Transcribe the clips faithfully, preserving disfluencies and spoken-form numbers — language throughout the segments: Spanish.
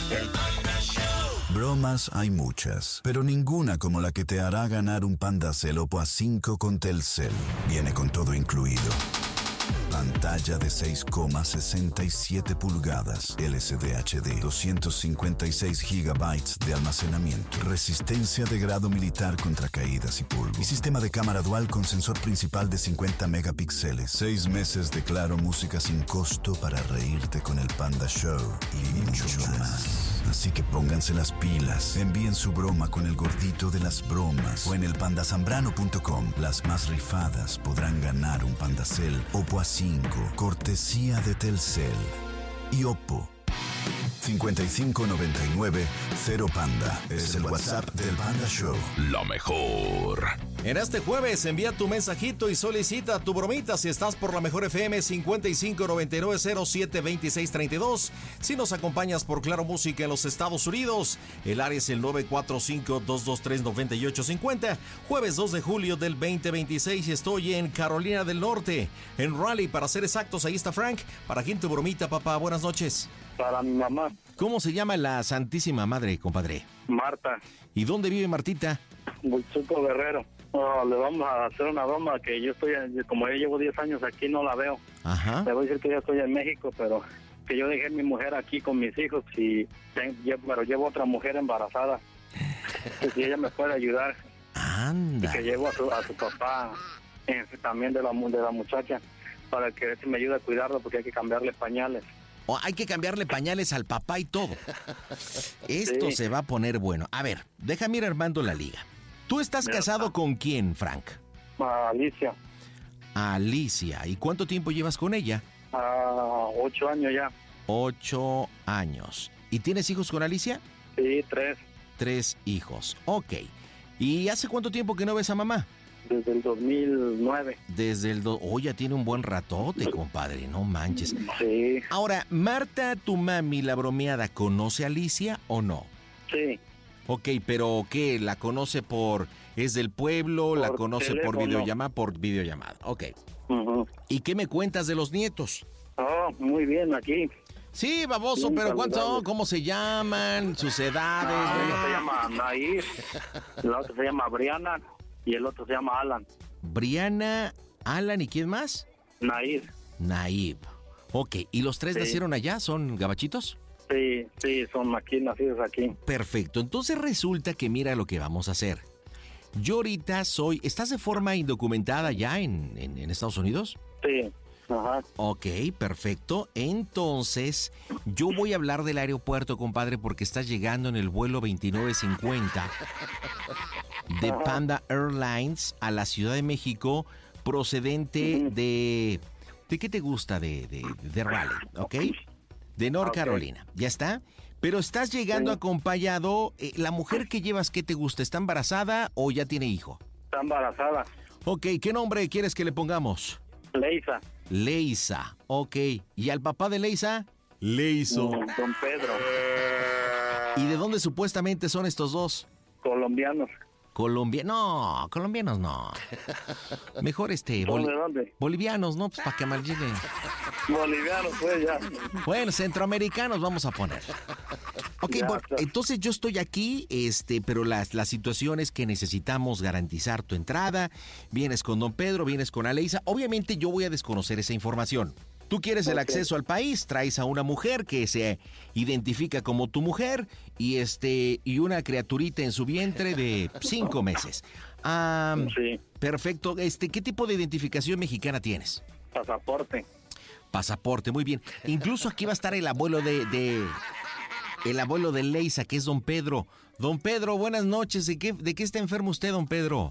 El Panda Show. Bromas hay muchas, pero ninguna como la que te hará ganar un Pandacel Oppo A cinco con Telcel. Viene con todo incluido. Pantalla de seis coma sesenta y siete pulgadas, L C D H D, doscientos cincuenta y seis gigabytes de almacenamiento, resistencia de grado militar contra caídas y polvo, y sistema de cámara dual con sensor principal de cincuenta megapíxeles, seis meses de Claro Música sin costo para reírte con el Panda Show y mucho más. Así que pónganse las pilas, envíen su broma con el gordito de las bromas o en el panda zambrano punto com. Las más rifadas podrán ganar un Pandacel Oppo A cinco, cortesía de Telcel y Oppo. cinco cinco nueve nueve cero Panda es el WhatsApp del Panda Show. Lo mejor. En este jueves envía tu mensajito y solicita tu bromita si estás por la mejor F M cinco cinco nueve nueve cero siete dos seis tres dos. Si nos acompañas por Claro Música en los Estados Unidos, el área es el nueve cuatro cinco, dos dos tres, nueve ocho cinco cero. Jueves dos de julio del veinte veintiséis estoy en Carolina del Norte, en Raleigh para ser exactos. Ahí está Frank. ¿Para quién tu bromita, papá? Buenas noches. Para mi mamá. ¿Cómo se llama la Santísima Madre, compadre? Marta. ¿Y dónde vive Martita? Huichuco Guerrero. Oh, le vamos a hacer una broma que yo estoy, como yo llevo diez años aquí, no la veo. Ajá. Le voy a decir que yo estoy en México, pero que yo dejé a mi mujer aquí con mis hijos y pero llevo otra mujer embarazada. Que si ella me puede ayudar. Anda. Y que llevo a su, a su papá eh, también de la, de la muchacha para que él me ayude a cuidarlo porque hay que cambiarle pañales. Oh, hay que cambiarle pañales al papá y todo. Esto Sí. se va a poner bueno. A ver, déjame ir armando la liga. ¿Tú estás Mira, casado con quién, Frank? A Alicia. Alicia. ¿Y cuánto tiempo llevas con ella? A ocho años ya. Ocho años. ¿Y tienes hijos con Alicia? Sí, tres. Tres hijos. Ok. ¿Y hace cuánto tiempo que no ves a mamá? Desde el dos mil nueve. Desde el... Do... Oh, ya tiene un buen ratote, compadre. No manches. Sí. Ahora, Marta, tu mami, la bromeada, ¿conoce a Alicia o no? Sí. Ok, pero ¿qué? ¿La conoce por... es del pueblo? Por ¿La conoce por teléfono. videollamada? Por videollamada, ok. Uh-huh. ¿Y qué me cuentas de los nietos? Oh, muy bien, aquí. Sí, baboso, Bien pero ¿cuántos son? saludables. ¿Cómo se llaman? ¿Sus edades? Ah, güey? uno se llama Nair, el otro se llama Briana y el otro se llama Alan. Briana, Alan, ¿y quién más? Nair. Naib. Ok, ¿y los tres Sí. nacieron allá? ¿Son gabachitos? Sí, sí, son aquí, nacidos aquí. Perfecto, entonces resulta que mira lo que vamos a hacer. Yo ahorita soy... ¿Estás de forma indocumentada ya en, en, en Estados Unidos? Sí, ajá. Ok, perfecto. Entonces, yo voy a hablar del aeropuerto, compadre, porque estás llegando en el vuelo veintinueve cincuenta de Panda Airlines a la Ciudad de México, procedente de... ¿De qué te gusta? De, de, de Raleigh, ¿ok? De North Ok. Carolina, ¿ya está? Pero estás llegando Sí. acompañado... eh, ¿La mujer que llevas qué te gusta? ¿Está embarazada o ya tiene hijo? Está embarazada. Ok, ¿qué nombre quieres que le pongamos? Leisa. Leisa, ok. ¿Y al papá de Leisa? Leiso. Mm, Don Pedro. ¿Y de dónde supuestamente son estos dos? Colombianos. Colombianos. No, colombianos no. Mejor este... ¿Son boli- de dónde? Bolivianos, ¿no? Pues para que mal lleguen. Bolivianos, pues ya. Bueno, centroamericanos vamos a poner. Ok, Ya, bueno, claro. entonces yo estoy aquí, este, pero la, la situación es que necesitamos garantizar tu entrada. Vienes con don Pedro, vienes con Aleisa. Obviamente yo voy a desconocer esa información. Tú quieres el Ok. acceso al país, traes a una mujer que se identifica como tu mujer y este y una criaturita en su vientre de cinco meses. Ah, Sí. perfecto. Este, ¿qué tipo de identificación mexicana tienes? Pasaporte. Pasaporte, muy bien. Incluso aquí va a estar el abuelo de, de el abuelo de Leisa, que es don Pedro. Don Pedro, buenas noches. ¿De qué, de qué está enfermo usted, don Pedro?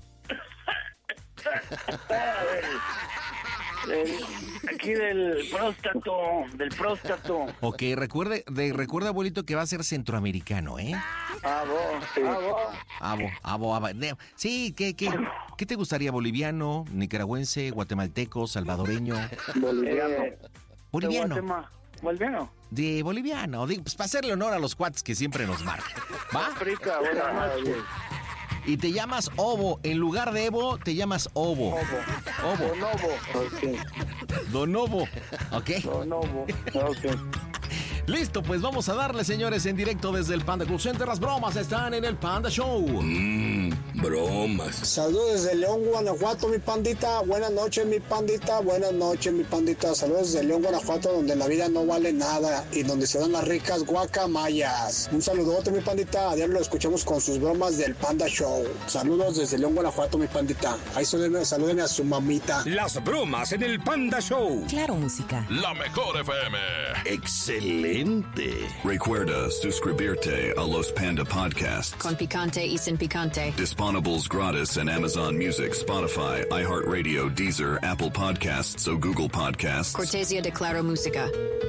El- aquí del próstato, del próstato. Ok, recuerde, de, recuerda, abuelito, que va a ser centroamericano, ¿eh? Ah, vos, sí. Ah, vos. Abo, abo, abo. Ne- Sí, ¿qué, qué, ¿qué te gustaría? ¿Boliviano, nicaragüense, guatemalteco, salvadoreño? Boliviano. Eh, Boliviano. de Guatemala. ¿Boliviano? De boliviano. Digo, pues para hacerle honor a los cuates que siempre nos marcan. ¿Va? África, buenas noches. Y te llamas Ovo. En lugar de Evo, te llamas Ovo. Ovo. Bonobo. Ok. Don Ovo. ¿Ok? Bonobo. Ok. Listo, pues vamos a darle, señores, en directo desde el Panda Cool Center. Las bromas están en el Panda Show. Mmm, bromas. Saludos desde León, Guanajuato, mi pandita. Buenas noches, mi pandita. Buenas noches, mi pandita. Saludos desde León, Guanajuato, donde la vida no vale nada y donde se dan las ricas guacamayas. Un saludote, mi pandita. A diario lo escuchamos con sus bromas del Panda Show. Saludos desde León, Guanajuato, mi pandita. Ahí saluden, saluden a su mamita. Las bromas en el Panda Show. Claro, música. La mejor F M. Excelente. Recuerda suscribirte a los Panda Podcasts. Con picante y sin picante. Disponibles gratis en Amazon Music, Spotify, iHeartRadio, Deezer, Apple Podcasts o Google Podcasts. Cortesía de Claro Música.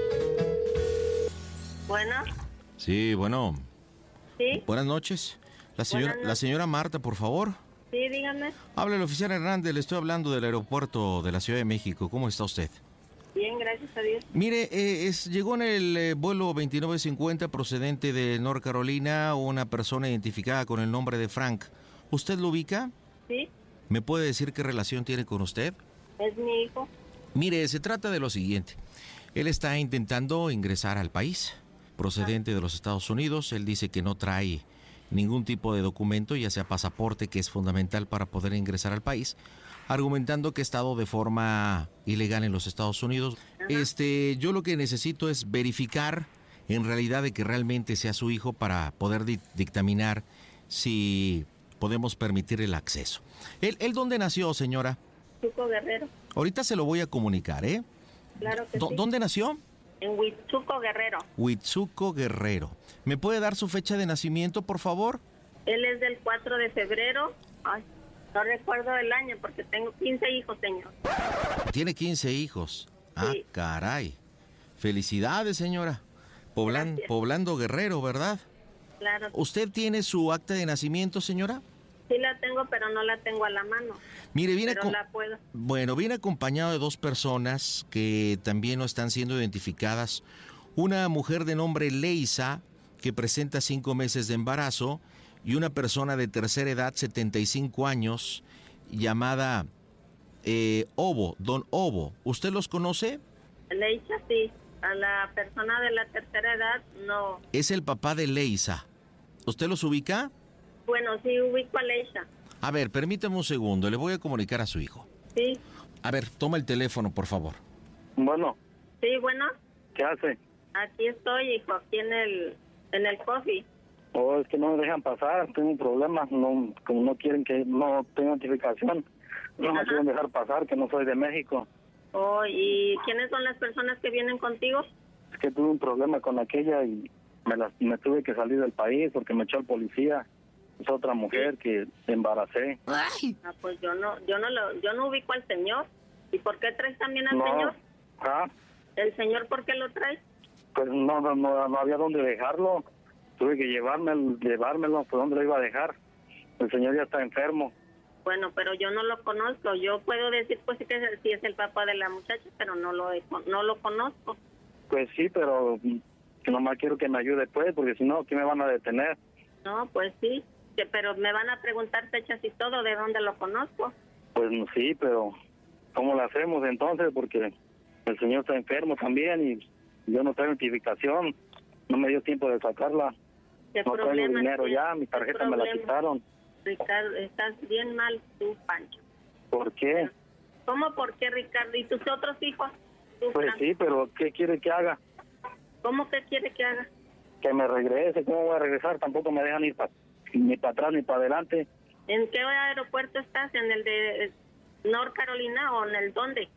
Bueno. Sí, bueno. Sí. Buenas noches. La señora, Buenas noches. la señora Marta, por favor. Sí, dígame. Habla el oficial Hernández, le estoy hablando del aeropuerto de la Ciudad de México. ¿Cómo está usted? Bien, gracias a Dios. Mire, eh, es, llegó en el eh, vuelo veintinueve cincuenta procedente de North Carolina una persona identificada con el nombre de Frank. ¿Usted lo ubica? Sí, ¿Me puede decir qué relación tiene con usted? es mi hijo. Mire, se trata de lo siguiente. Él está intentando ingresar al país, procedente de los Estados Unidos. Él dice que no trae ningún tipo de documento, ya sea pasaporte, que es fundamental para poder ingresar al país, argumentando que ha estado de forma ilegal en los Estados Unidos. Este, yo lo que necesito es verificar en realidad de que realmente sea su hijo para poder di- dictaminar si podemos permitir el acceso. ¿Él, él dónde nació, señora? Huitzuco Guerrero. Ahorita se lo voy a comunicar, ¿eh? Claro que ¿Dó- sí. ¿Dónde nació? En Huitzuco Guerrero. Huitzuco Guerrero. ¿Me puede dar su fecha de nacimiento, por favor? Él es del cuatro de febrero. Ay, no recuerdo el año porque tengo quince hijos, señor. Tiene quince hijos. Ah, Sí. caray. Felicidades, señora. Poblan- Gracias. Poblando Guerrero, ¿verdad? Claro. ¿Usted tiene su acta de nacimiento, señora? Sí la tengo, pero no la tengo a la mano. Mire, viene Pero con- la puedo. Bueno, viene acompañado de dos personas que también no están siendo identificadas. Una mujer de nombre Leisa, que presenta cinco meses de embarazo, y una persona de tercera edad, setenta y cinco años, llamada eh, Ovo, Don Ovo. ¿Usted los conoce? Leisha, sí. A la persona de la tercera edad, no. Es el papá de Leisa. ¿Usted los ubica? Bueno, sí ubico a Leisha. A ver, permítame un segundo, le voy a comunicar a su hijo. Sí. A ver, toma el teléfono, por favor. Bueno, Sí, bueno. ¿qué hace? Aquí estoy, hijo, aquí en el, en el coffee. Oh, es que no me dejan pasar, tengo un problema, no, como no quieren que no tenga notificación, no me Ajá. quieren dejar pasar, que no soy de México. Oh, ¿y quiénes son las personas que vienen contigo? Es que tuve un problema con aquella y me, las, me tuve que salir del país porque me echó el policía. Es otra mujer que embaracé. Ah, pues yo no, yo no lo, yo no ubico al señor. ¿Y por qué traes también al No, señor? ¿ah? ¿El señor por qué lo traes? Pues no, no, no, no había dónde dejarlo. Tuve que llevarme, llevármelo, ¿por dónde lo iba a dejar? El señor ya está enfermo. Bueno, pero yo no lo conozco. Yo puedo decir pues que es- sí es el papá de la muchacha, pero no lo he- no lo conozco. Pues sí, pero mm, que nomás quiero que me ayude pues, porque si no, ¿qué me van a detener? No, pues sí, que, pero me van a preguntar fechas y todo, ¿de dónde lo conozco? Pues no, sí, pero ¿cómo lo hacemos entonces? Porque el señor está enfermo también y yo no tengo identificación. No me dio tiempo de sacarla. ¿Qué No tengo problema dinero tienes? ya, mi ¿Qué tarjeta me la problema? quitaron. Ricardo, estás bien mal tú, Pancho. ¿Por qué? ¿Cómo por qué, Ricardo? ¿Y tus otros hijos? Tú, Pues Fran, sí, pero ¿qué quiere que haga? ¿Cómo que quiere que haga? Que me regrese. ¿Cómo voy a regresar? Tampoco me dejan ir pa- ni para atrás ni para adelante. ¿En qué aeropuerto estás? ¿En el de North Carolina o en el dónde?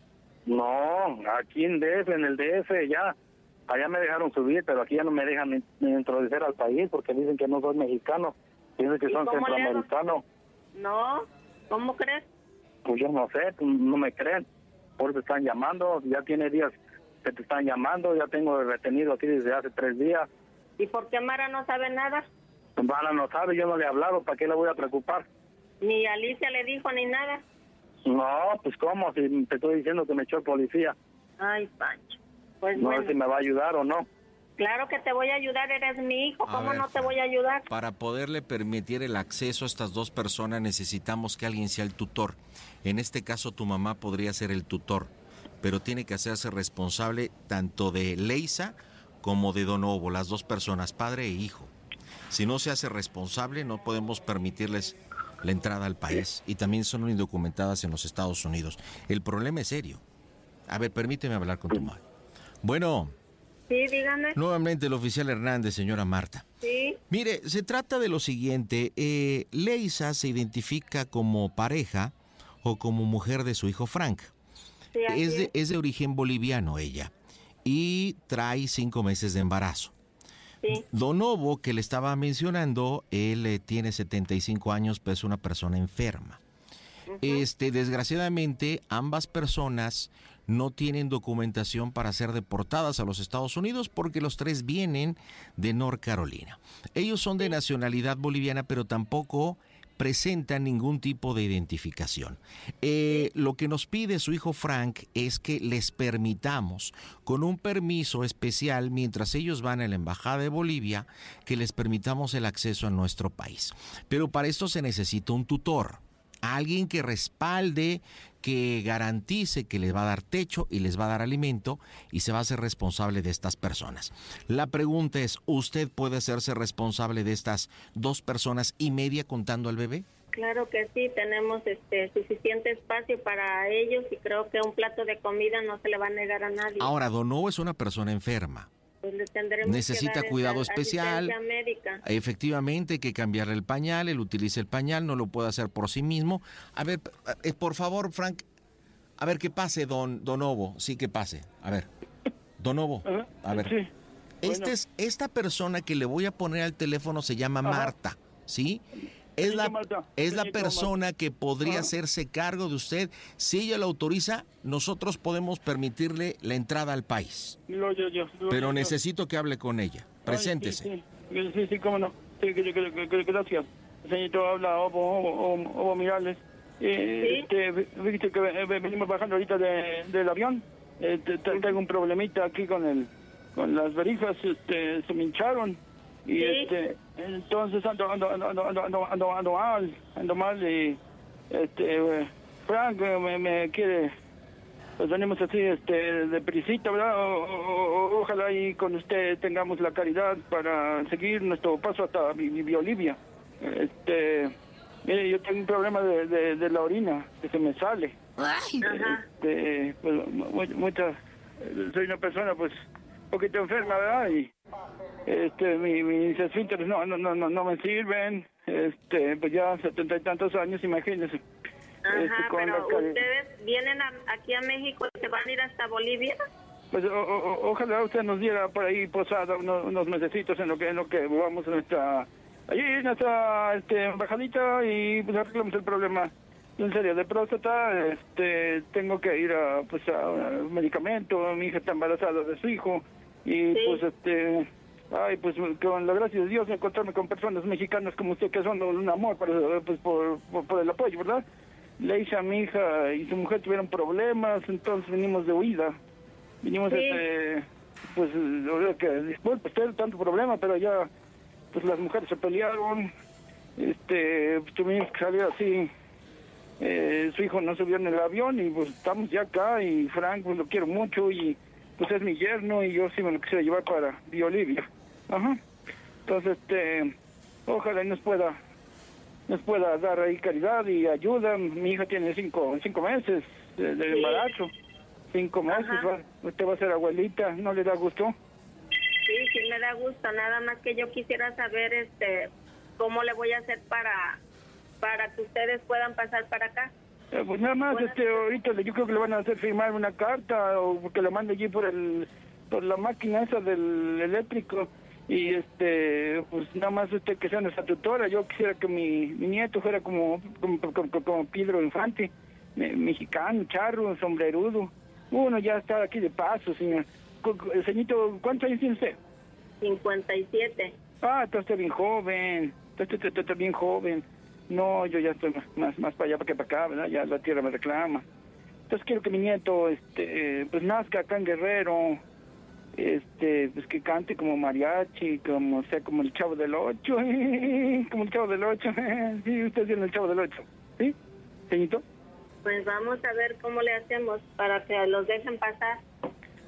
No, aquí en D F, en el D F ya. Allá me dejaron subir, pero aquí ya no me dejan ni, ni introducir al país porque dicen que no soy mexicano. Dicen que ¿Y son cómo le hago? centroamericanos. No, ¿cómo crees? Pues yo no sé, pues, no me creen. Por eso están llamando, ya tiene días que te están llamando, ya tengo retenido aquí desde hace tres días. ¿Y por qué Mara no sabe nada? Mara no sabe, yo no le he hablado, ¿para qué le voy a preocupar? Ni Alicia le dijo ni nada. No, pues cómo, si te estoy diciendo que me echó el policía. Ay, Pancho. Pues No bueno, sé si me va a ayudar o no. claro que te voy a ayudar, eres mi hijo, A ¿cómo ver, no te Fran. voy a ayudar? Para poderle permitir el acceso a estas dos personas necesitamos que alguien sea el tutor. En este caso tu mamá podría ser el tutor, pero tiene que hacerse responsable tanto de Leisa como de Donovo, las dos personas, padre e hijo. Si no se hace responsable, no podemos permitirles la entrada al país, y también son indocumentadas en los Estados Unidos. El problema es serio. A ver, permíteme hablar con tu madre. Bueno. Sí, dígame. Nuevamente el oficial Hernández, señora Marta. Sí. Mire, se trata de lo siguiente. Eh, Leisa se identifica como pareja o como mujer de su hijo Frank. Sí, así es, de, es. es de origen boliviano ella y trae cinco meses de embarazo. Sí. Donovo, que le estaba mencionando, él eh, tiene setenta y cinco años, pero es una persona enferma. Uh-huh. Este, desgraciadamente, ambas personas no tienen documentación para ser deportadas a los Estados Unidos porque los tres vienen de North Carolina. Ellos son de nacionalidad boliviana, pero tampoco presentan ningún tipo de identificación. Eh, lo que nos pide su hijo Frank es que les permitamos, con un permiso especial, mientras ellos van a la Embajada de Bolivia, que les permitamos el acceso a nuestro país. Pero para esto se necesita un tutor, alguien que respalde, que garantice que les va a dar techo y les va a dar alimento y se va a hacer responsable de estas personas. La pregunta es, ¿usted puede hacerse responsable de estas dos personas y media contando al bebé? Claro que sí, tenemos este suficiente espacio para ellos y creo que un plato de comida no se le va a negar a nadie. Ahora, Donovo es una persona enferma. Pues le tendremos necesita que dar cuidado esa especial. asistencia médica. Efectivamente, hay que cambiarle el pañal, él utiliza el pañal, no lo puede hacer por sí mismo. A ver, eh, por favor, Frank, a ver qué pase, don Donovo, sí que pase. A ver, Donovo, a ver. Sí. Este Bueno. es, esta persona que le voy a poner al teléfono se llama Ajá. Marta, ¿sí? Es la, Marta. es la Señorita persona Marta. que podría Ajá. hacerse cargo de usted. Si ella lo autoriza, nosotros podemos permitirle la entrada al país. Lo, yo, yo, lo, Pero yo. necesito que hable con ella. Preséntese. Ay, sí, sí, sí, sí, cómo no. Sí, que, que, que, que, gracias. Señorito, habla Ovo, Ovo, Ovo Mirales. Eh, ¿Sí? este, viste que eh, venimos bajando ahorita de, del avión. Eh, te- te- tengo un problemita aquí con el con las verijas, este, se me hincharon. Y ¿Sí? este, entonces ando, ando, ando, ando, ando, ando, ando, ando mal, ando mal y este, eh, Frank eh, me, me quiere, pues venimos así, este, de prisita, ¿verdad? O, o- o- ojalá y con usted tengamos la caridad para seguir nuestro paso hasta mi, mi Bolivia. Este, mire, yo tengo un problema de, de, de la orina, que se me sale. Ajá. Este, pues, mu- mucha, soy una persona, pues, un poquito enferma, ¿verdad? Y, este, mi, mis esfínteres no, no, no, no, no me sirven. Este, pues ya setenta y tantos años, imagínense. Ajá, Este, con pero la cari- ustedes vienen a- aquí a México y se van a ir hasta Bolivia. Pues o- o- ojalá usted nos diera por ahí posada unos, unos mesecitos en lo que en lo que vamos a nuestra allí en nuestra este, embajadita y pues arreglamos el problema. En serio, de próstata, este, tengo que ir a pues a un medicamento, mi hija está embarazada de su hijo y Sí. pues este ay pues con la gracia de Dios encontrarme con personas mexicanas como usted que son un amor para, pues, por, por, por el apoyo, ¿verdad? Leisa, mi hija y su mujer tuvieron problemas, entonces venimos de huida. Vinimos, Sí. este, pues, ahora que disculpe usted tanto problema, pero ya, pues las mujeres se pelearon, este, pues, tuvimos que salir así, eh, su hijo no subió en el avión y pues estamos ya acá y Frank, pues lo quiero mucho y pues es mi yerno y yo sí me lo quisiera llevar para Bolivia. Ajá. Entonces, este, ojalá y nos pueda, nos pueda dar ahí caridad y ayuda. Mi hija tiene cinco, cinco meses de, de Sí. embarazo. Cinco meses, Ajá. va- usted va a ser abuelita, ¿no le da gusto? Sí, sí me da gusto, nada más que yo quisiera saber este cómo le voy a hacer para para que ustedes puedan pasar para acá. Eh, pues nada más, Bueno. este, ahorita le- yo creo que le van a hacer firmar una carta o que le mande allí por el, por la máquina esa del eléctrico y este, pues nada más usted que sea nuestra tutora. Yo quisiera que mi, mi nieto fuera como, como, como, como Pedro Infante, me- mexicano, charro, sombrerudo. Uno ya está aquí de paso, señor. Cu- cu- Señorito, ¿cuántos años tiene usted? cincuenta y siete. Ah, está usted bien joven, está usted, está usted bien joven. No, yo ya estoy más, más, más para allá que para acá, ¿verdad? Ya la tierra me reclama. Entonces quiero que mi nieto, este, pues nazca acá en Guerrero, este, pues que cante como mariachi, como, o sea, como el Chavo del Ocho, como el Chavo del Ocho, sí, usted tiene el Chavo del Ocho, ¿sí, señorito? Pues vamos a ver cómo le hacemos para que los dejen pasar.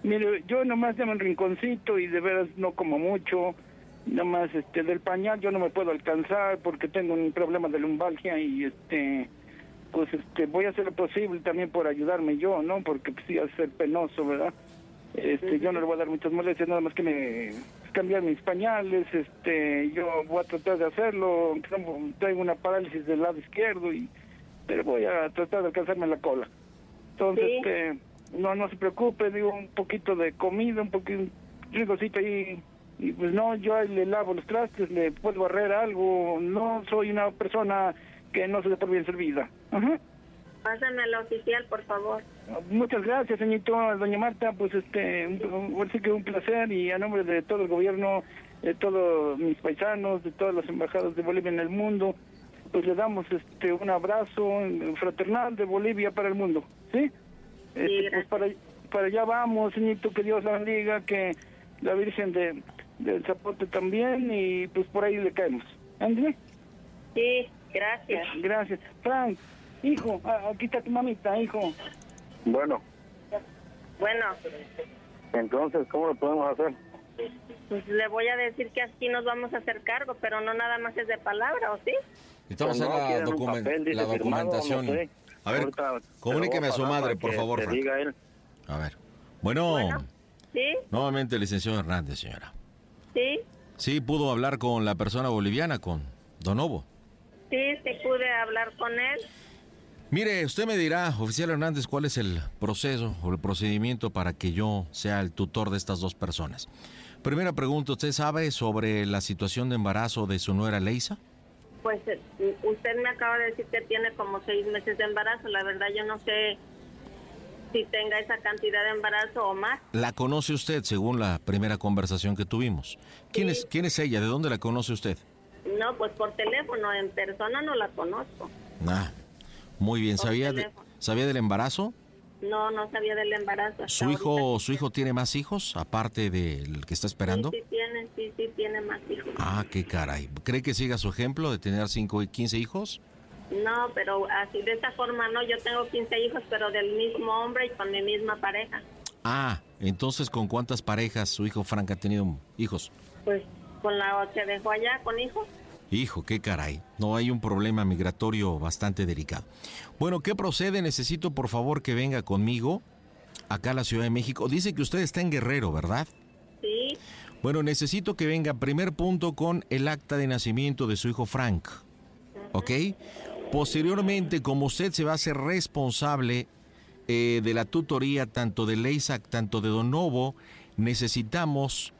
Mire, yo nomás tengo un rinconcito y de veras no como mucho. Nomás este, del pañal yo no me puedo alcanzar porque tengo un problema de lumbalgia y este... pues este voy a hacer lo posible también por ayudarme yo, ¿no? Porque pues, sí va a ser penoso, ¿verdad? Este, yo no le voy a dar muchas molestias, nada más que me cambiar mis pañales, este, yo voy a tratar de hacerlo, tengo una parálisis del lado izquierdo, y pero voy a tratar de alcanzarme la cola. Entonces, sí. este, no, no se preocupe, digo, un poquito de comida, un poquito, un rinconcito ahí, y pues no, yo ahí le lavo los trastes, le puedo barrer algo, no soy una persona que no se dé por bien servida. Ajá. Pásame al oficial, por favor. Muchas gracias, señorito, doña Marta, pues este, un, un, que un placer, y a nombre de todo el gobierno, de todos mis paisanos, de todas las embajadas de Bolivia en el mundo, pues le damos este un abrazo fraternal de Bolivia para el mundo, ¿sí? Sí, este, pues para, para allá vamos, señorito, que Dios la bendiga, que la Virgen de, del Zapote también, y pues por ahí le caemos. ¿Entiendes? Sí, gracias. Gracias. Frank, hijo, aquí está tu mamita, hijo. Bueno. Bueno. Entonces, ¿cómo lo podemos hacer? Pues le voy a decir que aquí nos vamos a hacer cargo, pero no nada más es de palabra, ¿o sí? Necesitamos Pues no, hacer la, document papel, la documentación. Firmado, no sé. A ver, Ahorita comuníqueme a su madre, por favor, que Frank. diga él. A ver. Bueno. Bueno, ¿sí? Nuevamente, licenciado Hernández, señora. ¿Sí? Sí, pudo hablar con la persona boliviana, con Donovo. Sí, sí pude hablar con él. Mire, usted me dirá, oficial Hernández, cuál es el proceso o el procedimiento para que yo sea el tutor de estas dos personas. Primera pregunta, ¿usted sabe sobre la situación de embarazo de su nuera Leisa? Pues usted me acaba de decir que tiene como seis meses de embarazo. La verdad yo no sé si tenga esa cantidad de embarazo o más. ¿La conoce usted según la primera conversación que tuvimos? ¿Quién, Sí. es, ¿quién es ella? ¿De dónde la conoce usted? No, pues por teléfono, en persona no la conozco. Ah, muy bien. Por ¿Sabía, de, teléfono. ¿Sabía del embarazo? No, no sabía del embarazo. hasta ¿Su hijo, ahorita. ¿Su hijo tiene más hijos aparte del que está esperando? Sí, sí tiene, sí, sí tiene más hijos. Ah, qué caray. ¿Cree que siga su ejemplo de tener cinco y quince hijos? No, pero así de esta forma no. Yo tengo quince hijos, pero del mismo hombre y con mi misma pareja. Ah, entonces, ¿con cuántas parejas su hijo Frank ha tenido hijos? Pues con la que dejó allá, con hijos. Hijo, qué caray. No, hay un problema migratorio bastante delicado. Bueno, ¿qué procede? Necesito, por favor, que venga conmigo acá a la Ciudad de México. Dice que usted está en Guerrero, ¿verdad? Sí. Bueno, necesito que venga, primer punto, con el acta de nacimiento de su hijo Frank. ¿Ok? Posteriormente, como usted se va a hacer responsable eh, de la tutoría tanto de Leisa, tanto de Donovo, necesitamos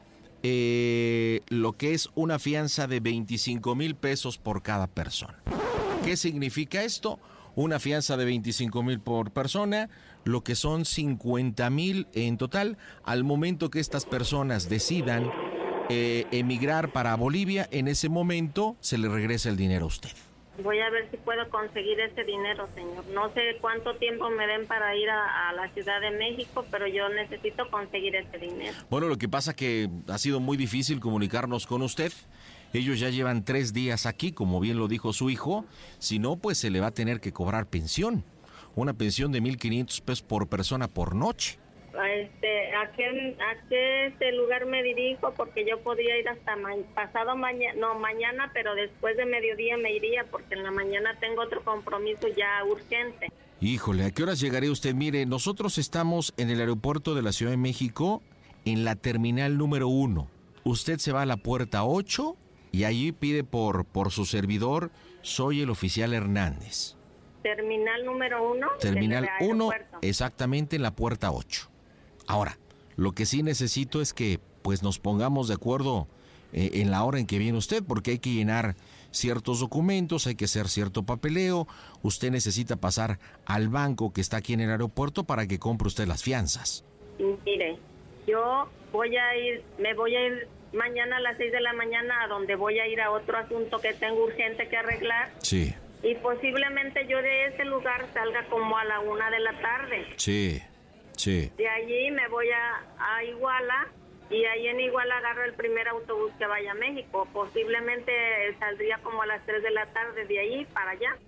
eh, lo que es una fianza de veinticinco mil pesos por cada persona. ¿Qué significa esto? Una fianza de veinticinco mil por persona, lo que son cincuenta mil en total. Al momento que estas personas decidan eh, emigrar para Bolivia, en ese momento se le regresa el dinero a usted. Voy a ver si puedo conseguir ese dinero, señor. No sé cuánto tiempo me den para ir a, a la Ciudad de México, pero yo necesito conseguir ese dinero. Bueno, lo que pasa que ha sido muy difícil comunicarnos con usted. Ellos ya llevan tres días aquí, como bien lo dijo su hijo. Si no, pues se le va a tener que cobrar pensión. Una pensión de mil quinientos pesos por persona por noche. A este, ¿a qué, a qué este lugar me dirijo? Porque yo podría ir hasta ma pasado mañana, no, mañana, pero después de mediodía me iría, porque en la mañana tengo otro compromiso ya urgente. Híjole, ¿a qué horas llegaría usted? Mire, nosotros estamos en el aeropuerto de la Ciudad de México, en la terminal número uno. Usted se va a la puerta ocho y allí pide por, por su servidor, soy el oficial Hernández. ¿Terminal número uno? Terminal uno, exactamente en la puerta ocho. Ahora, lo que sí necesito es que pues nos pongamos de acuerdo eh, en la hora en que viene usted, porque hay que llenar ciertos documentos, hay que hacer cierto papeleo. Usted necesita pasar al banco que está aquí en el aeropuerto para que compre usted las fianzas. Mire, yo voy a ir, me voy a ir mañana a las seis de la mañana, a donde voy a ir a otro asunto que tengo urgente que arreglar. Sí. Y posiblemente yo de ese lugar salga como a la una de la tarde. Sí. Sí. De allí me voy a, a Iguala, y ahí en Iguala agarro el primer autobús que vaya a México. Posiblemente saldría como a las tres de la tarde de ahí para allá.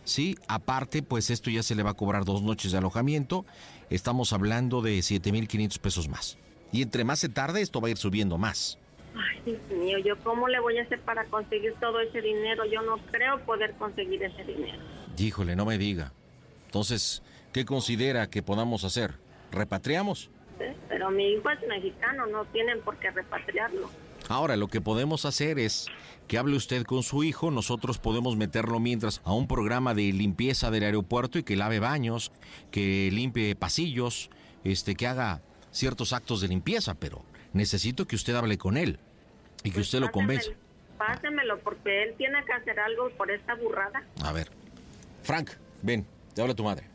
Sí, aparte, pues esto ya se le va a cobrar dos noches de alojamiento. Estamos hablando de siete mil quinientos pesos más. Y entre más se tarde, esto va a ir subiendo más. Ay, Dios mío, ¿yo cómo le voy a hacer para conseguir todo ese dinero? Yo no creo poder conseguir ese dinero. Híjole, no me diga. Entonces, ¿qué considera que podamos hacer? ¿Repatriamos? Sí, pero mi hijo es mexicano, no tienen por qué repatriarlo. Ahora, lo que podemos hacer es que hable usted con su hijo, nosotros podemos meterlo mientras a un programa de limpieza del aeropuerto y que lave baños, que limpie pasillos, este, que haga ciertos actos de limpieza, pero necesito que usted hable con él y que Pues usted lo convenza. Pásemelo, porque él tiene que hacer algo por esta burrada. A ver, Frank, ven, te habla tu madre.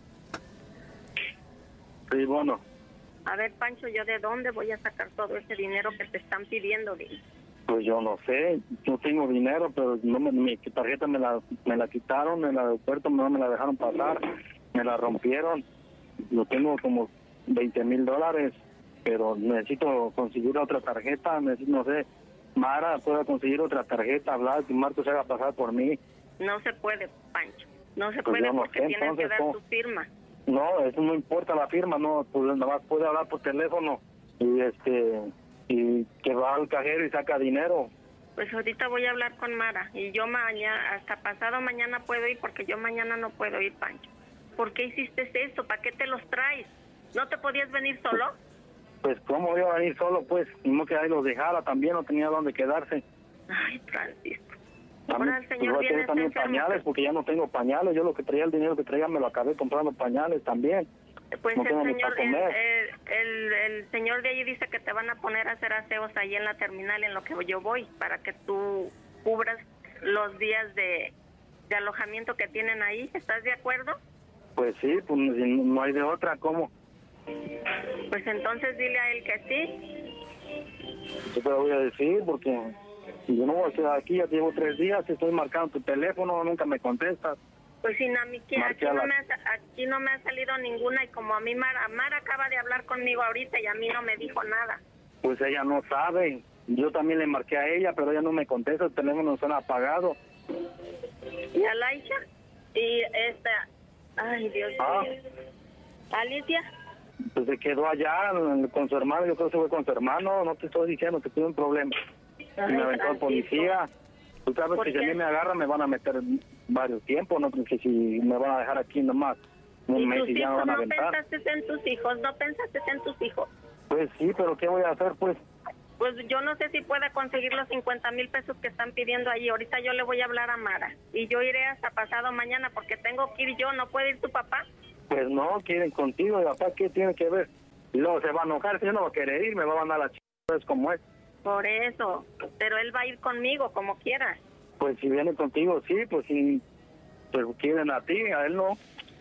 Sí, bueno. A ver, Pancho, ¿yo de dónde voy a sacar todo ese dinero que te están pidiendo? Dile? Pues yo no sé, yo tengo dinero, pero no me, mi tarjeta me la, me la quitaron en el aeropuerto, no me la dejaron pasar, me la rompieron. Yo tengo como veinte mil dólares, pero necesito conseguir otra tarjeta, necesito, no sé, Mara pueda conseguir otra tarjeta, hablar, que Marco se haga pasar por mí. No se puede, Pancho, no se Pues puede yo no porque sé, tienes entonces, que dar ¿cómo? tu firma. No, eso no importa la firma, no, pues nada más puede hablar por teléfono y este y que va al cajero y saca dinero. Pues ahorita voy a hablar con Mara y yo mañana, hasta pasado mañana puedo ir porque yo mañana no puedo ir, Pancho. ¿Por qué hiciste eso? ¿Para qué te los traes? ¿No te podías venir solo? Pues cómo iba a venir solo, pues, no que ahí los dejara, también no tenía dónde quedarse. Ay, Francisco. También, Ahora el pues, señor voy a viene tener también enfermo. pañales, porque ya no tengo pañales, yo lo que traía, el dinero que traía me lo acabé comprando pañales también. Pues no el tengo ni señor, para el, comer. el, el, el señor de allí dice que te van a poner a hacer aseos ahí en la terminal en lo que yo voy, para que tú cubras los días de, de alojamiento que tienen ahí. ¿Estás de acuerdo? Pues sí, pues no hay de otra, ¿cómo? Pues entonces dile a él que sí. Yo te lo voy a decir, porque yo no voy a quedar aquí, ya llevo tres días, estoy marcando tu teléfono, nunca me contestas. Pues sin a mí, que aquí, Marque a no la- me ha, aquí no me ha salido ninguna y como a mí Mara, Mara acaba de hablar conmigo ahorita y a mí no me dijo nada. Pues ella no sabe, yo también le marqué a ella, pero ella no me contesta, el teléfono está apagado. ¿Y a Laisha? Y esta... Ay, Dios Ah. mío. ¿Alicia? Pues se quedó allá con su hermano, yo creo que se fue con su hermano, no te estoy diciendo que tuve un problema. Y Ay, me aventó el Francisco. policía. Tú sabes ¿Por que si a qué? mí me agarran me van a meter varios tiempos, no que si me van a dejar aquí nomás un ¿Y mes tus y ya me hijos? van a ¿No aventar. pensaste en tus hijos? ¿No pensaste en tus hijos? Pues sí, pero ¿qué voy a hacer pues? Pues yo no sé si pueda conseguir los cincuenta mil pesos que están pidiendo ahí. Ahorita yo le voy a hablar a Mara. Y yo iré hasta pasado mañana porque tengo que ir yo. ¿No puede ir tu papá? Pues no, quieren contigo, y papá, ¿qué tiene que ver? Y luego se va a enojar, si yo no va a querer ir, me va a mandar la ch... es como es. Por eso. Pero él va a ir conmigo, como quiera. Pues si viene contigo, sí, pues si pues quieren a ti, a él no.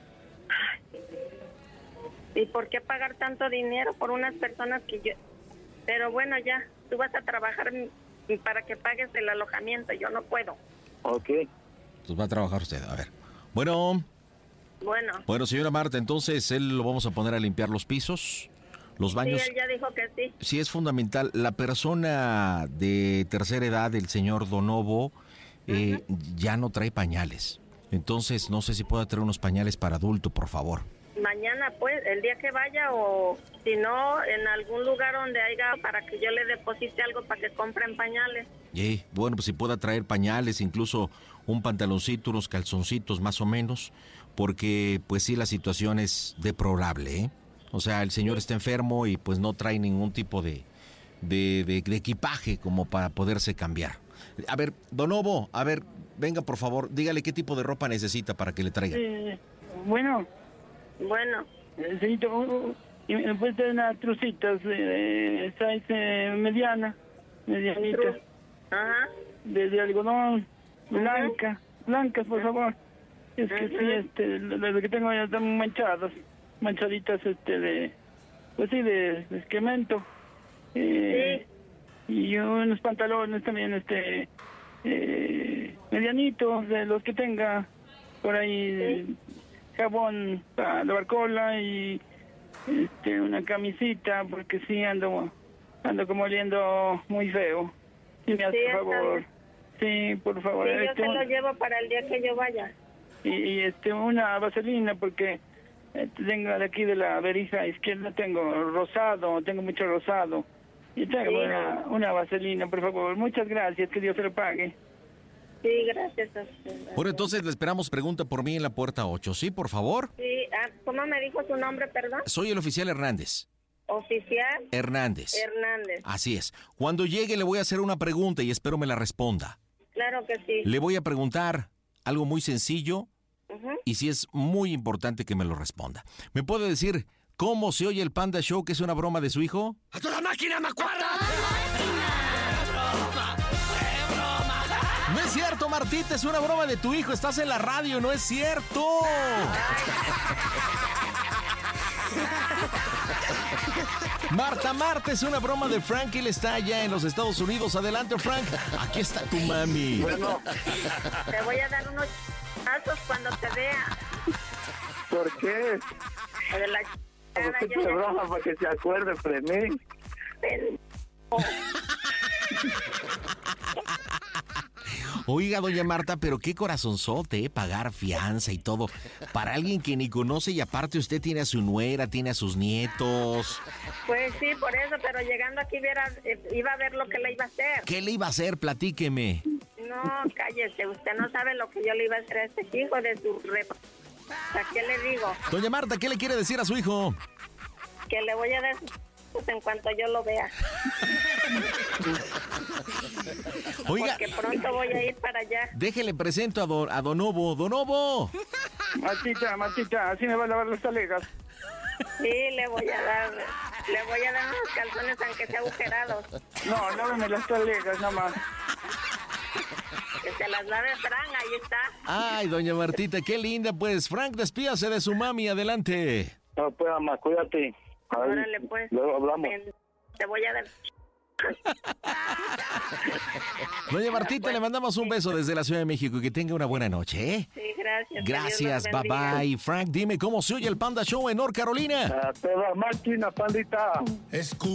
¿Y por qué pagar tanto dinero por unas personas que yo... Pero bueno, ya, tú vas a trabajar mm, para que pagues el alojamiento, yo no puedo. Ok. Pues va a trabajar usted, a ver. Bueno, Bueno, bueno, señora Marta, entonces él lo vamos a poner a limpiar los pisos, los sí, baños. él ya dijo que sí. Sí, es fundamental. La persona de tercera edad, el señor Donovo, eh, ya no trae pañales. Entonces, no sé si pueda traer unos pañales para adulto, por favor. Mañana, pues, el día que vaya o si no, en algún lugar donde haya para que yo le deposite algo para que compren pañales. Y, bueno, pues si pueda traer pañales, incluso un pantaloncito, unos calzoncitos más o menos, porque pues sí, la situación es deplorable, ¿eh? O sea, el señor está enfermo y pues no trae ningún tipo de, de, de, de equipaje como para poderse cambiar. A ver, Donovo, a ver, venga por favor, dígale qué tipo de ropa necesita para que le traiga. Eh, bueno, Bueno, necesito uh, y me puede traer unas trucitas, eh, size eh, mediana, medianita, ajá. de, de algodón, blanca, blancas por favor. Es que sí, este, las que tengo ya están manchadas, manchaditas, este, de, pues sí, de, de excremento. Eh, Y unos pantalones también, este, eh, medianitos, de los que tenga por ahí, jabón para lavar cola y este, una camisita, porque sí ando, ando como oliendo muy feo. Si me hace Sí, está favor. bien. Sí, por favor. Sí, yo este, se lo llevo para el día que yo vaya. y, y, este una vaselina porque eh, tengo de aquí de la verija izquierda, tengo rosado, tengo mucho rosado. Y tengo Sí. una, una vaselina, por favor. Muchas gracias, que Dios se lo pague. Sí, gracias a usted. Bueno, entonces le esperamos pregunta por mí en la puerta ocho, ¿sí? Por favor. Sí, ah, ¿cómo me dijo su nombre, perdón? Soy el oficial Hernández. Oficial Hernández. Hernández. Así es. Cuando llegue le voy a hacer una pregunta y espero me la responda. Claro que sí. Le voy a preguntar algo muy sencillo Ujú. y sí es muy importante que me lo responda. ¿Me puede decir cómo se oye el Panda Show, que es una broma de su hijo? ¡A toda máquina, macuarra! No es cierto, Martita, es una broma de tu hijo. Estás en la radio, no es cierto. Marta, Marta, es una broma de Frank. Él está allá en los Estados Unidos. Adelante, Frank. Aquí está tu mami. Bueno, Te voy a dar unos pasos cuando te vea. ¿por qué? De la ¿Por qué te broma para que se acuerde de mí? Oiga, doña Marta, pero qué corazonzote, ¿eh? Pagar fianza y todo. Para alguien que ni conoce y aparte usted tiene a su nuera, tiene a sus nietos. Pues sí, por eso, pero llegando aquí viera, eh, iba a ver lo que le iba a hacer. ¿Qué le iba a hacer? Platíqueme. No, cállese, usted no sabe lo que yo le iba a hacer a este hijo de su rep... ¿A qué le digo? Doña Marta, ¿qué le quiere decir a su hijo? Que le voy a dar pues, en cuanto yo lo vea. Oiga, Porque pronto voy a ir para allá. déjele presento a, don, a Donovo. ¡Donovo! Martita, Martita, así me va a lavar las talegas. Sí, le voy a dar, le voy a dar unos calzones aunque sea agujerados. No, lávame las talegas nomás. Que se las lave Fran, ahí está. Ay, doña Martita, qué linda. Pues, Frank, despídase de su mami. Adelante. No, pues, mamá, cuídate. Ahí, Órale, pues. luego hablamos. Te voy a dar... Doña Martita, le mandamos un beso desde la Ciudad de México y que tenga una buena noche, ¿eh? Sí, gracias. Gracias, Que Dios bye los bendiga. bye. Frank, dime cómo se oye el Panda Show en North Carolina. A toda máquina, pandita. Escucha.